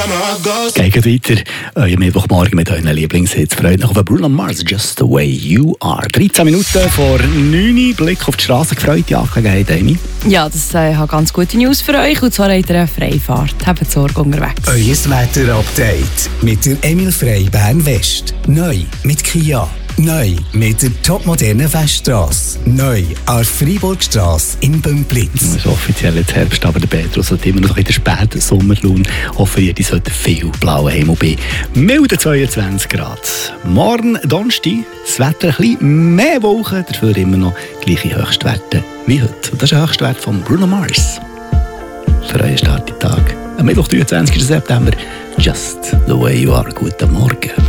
Geht weiter. Euer Mittwochmorgen mit euren Lieblingshits. Freut euch auf Bruno Mars, Just the Way You Are. 13 Minuten vor 9 Uhr. Blick auf die Straße gefreut. Die Angelegenheit, Amy. Ja, das habe ganz gute News für euch. Und zwar habt ihr eine Freifahrt. Habt Sorge unterwegs. Euer Wetter-Update mit der Emil Frey Bern West. Neu mit Kia. Neu mit der topmodernen Feststrasse. Neu an der Freiburgstrasse in Bümplitz. Es ist offiziell jetzt Herbst, aber der Petrus hat immer noch in der späten Sommerlaune offeriert. Ich sollte viel blauen Himmel bei milden 22 Grad. Morgen, Donnerstag, das Wetter ein bisschen mehr Wolken, dafür immer noch gleiche Höchstwerte wie heute. Und das ist ein Höchstwert von Bruno Mars. Für euren Start in den Tag. Am Mittwoch, 23. September. Just the way you are. Guten Morgen.